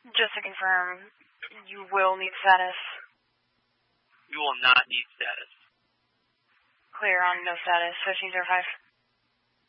Just to confirm, you will need status. You will not need status. Clear on no status, 1505.